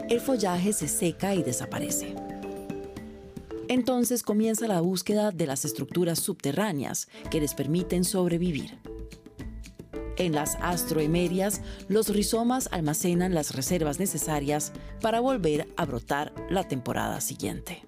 el follaje se seca y desaparece. Entonces comienza la búsqueda de las estructuras subterráneas que les permiten sobrevivir. En las astroemerias, los rizomas almacenan las reservas necesarias para volver a brotar la temporada siguiente.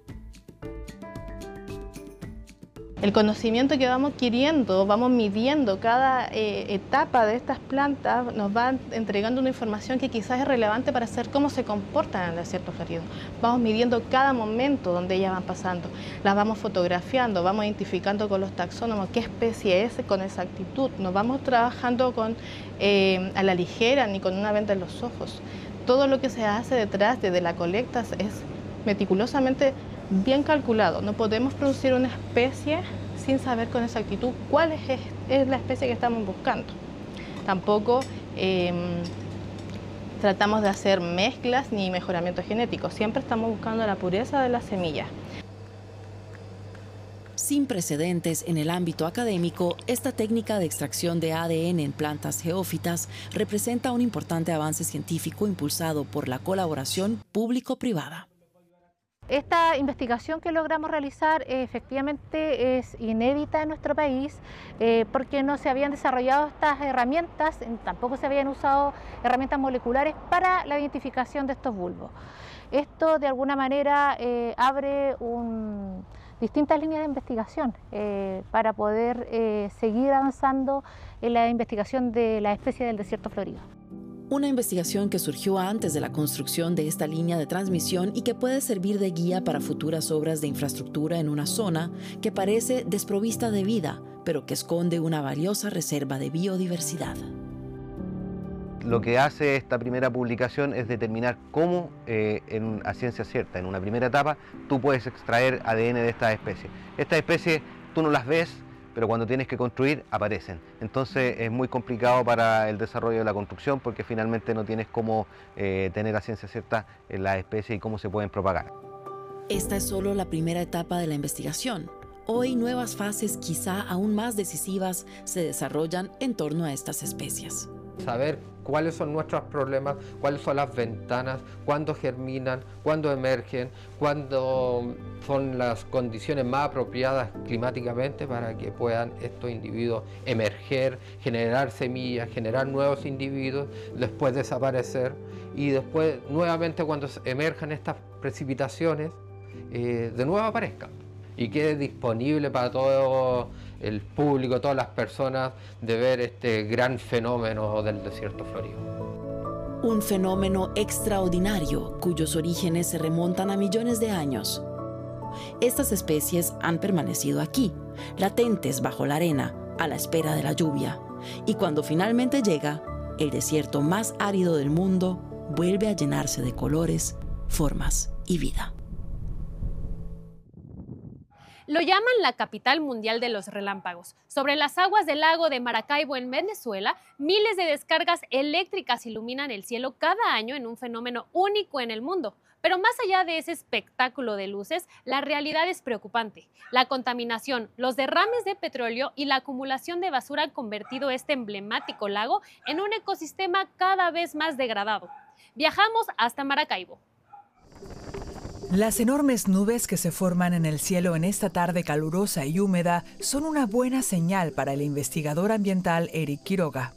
El conocimiento que vamos adquiriendo, vamos midiendo cada etapa de estas plantas, nos va entregando una información que quizás es relevante para saber cómo se comportan en el desierto florido. Vamos midiendo cada momento donde ellas van pasando, las vamos fotografiando, vamos identificando con los taxónomos qué especie es con exactitud. Nos vamos trabajando a la ligera ni con una venda en los ojos. Todo lo que se hace detrás desde la colecta es meticulosamente bien calculado. No podemos producir una especie sin saber con exactitud cuál es la especie que estamos buscando. Tampoco tratamos de hacer mezclas ni mejoramiento genético. Siempre estamos buscando la pureza de la semilla. Sin precedentes en el ámbito académico, esta técnica de extracción de ADN en plantas geófitas representa un importante avance científico impulsado por la colaboración público-privada. Esta investigación que logramos realizar efectivamente es inédita en nuestro país porque no se habían desarrollado estas herramientas, tampoco se habían usado herramientas moleculares para la identificación de estos bulbos. Esto de alguna manera abre distintas líneas de investigación para poder seguir avanzando en la investigación de la especie del desierto florido. Una investigación que surgió antes de la construcción de esta línea de transmisión y que puede servir de guía para futuras obras de infraestructura en una zona que parece desprovista de vida, pero que esconde una valiosa reserva de biodiversidad. Lo que hace esta primera publicación es determinar cómo, a ciencia cierta, en una primera etapa, tú puedes extraer ADN de estas especies. Estas especies tú no las ves, pero cuando tienes que construir, aparecen. Entonces es muy complicado para el desarrollo de la construcción porque finalmente no tienes cómo tener a ciencia cierta las especies y cómo se pueden propagar. Esta es solo la primera etapa de la investigación. Hoy nuevas fases quizá aún más decisivas se desarrollan en torno a estas especies. Saber cuáles son nuestros problemas, cuáles son las ventanas, cuándo germinan, cuándo emergen, cuándo son las condiciones más apropiadas climáticamente para que puedan estos individuos emerger, generar semillas, generar nuevos individuos, después desaparecer y después nuevamente cuando emerjan estas precipitaciones de nuevo aparezcan y quede disponible para todo el público, todas las personas, de ver este gran fenómeno del desierto florido. Un fenómeno extraordinario cuyos orígenes se remontan a millones de años. Estas especies han permanecido aquí, latentes bajo la arena, a la espera de la lluvia. Y cuando finalmente llega, el desierto más árido del mundo vuelve a llenarse de colores, formas y vida. Lo llaman la capital mundial de los relámpagos. Sobre las aguas del lago de Maracaibo en Venezuela, miles de descargas eléctricas iluminan el cielo cada año en un fenómeno único en el mundo. Pero más allá de ese espectáculo de luces, la realidad es preocupante. La contaminación, los derrames de petróleo y la acumulación de basura han convertido este emblemático lago en un ecosistema cada vez más degradado. Viajamos hasta Maracaibo. Las enormes nubes que se forman en el cielo en esta tarde calurosa y húmeda son una buena señal para el investigador ambiental Eric Quiroga.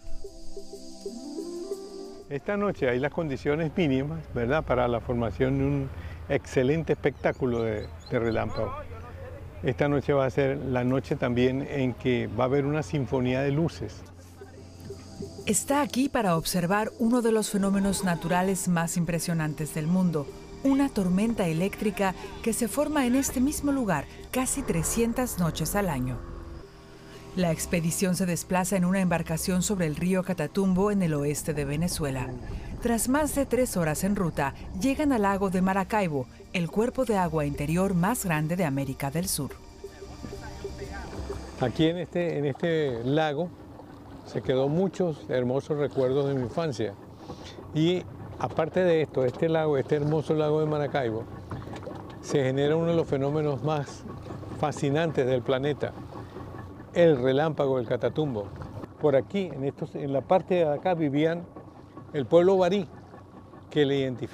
Esta noche hay las condiciones mínimas, ¿verdad?, para la formación de un excelente espectáculo de relámpago. Esta noche va a ser la noche también en que va a haber una sinfonía de luces. Está aquí para observar uno de los fenómenos naturales más impresionantes del mundo, una tormenta eléctrica que se forma en este mismo lugar casi 300 noches al año. La expedición se desplaza en una embarcación sobre el río Catatumbo en el oeste de Venezuela. Tras más de 3 horas en ruta, llegan al lago de Maracaibo, el cuerpo de agua interior más grande de América del Sur. Aquí en este lago se quedó muchos hermosos recuerdos de mi infancia. Y aparte de esto, este lago, este hermoso lago de Maracaibo, se genera uno de los fenómenos más fascinantes del planeta, el relámpago del Catatumbo. Por aquí, en la parte de acá, vivían el pueblo barí, que le identifica